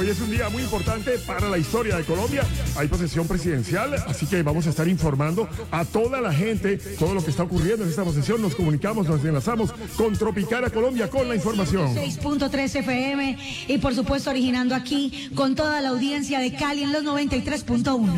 hoy es un día muy importante para la historia de Colombia. Hay posesión presidencial, así que vamos a estar informando a toda la gente todo lo que está ocurriendo en esta posesión. Nos comunicamos, nos enlazamos con Tropicana Colombia con la información. 6.3 FM y por supuesto originando aquí con toda la audiencia de Cali en los 93.1.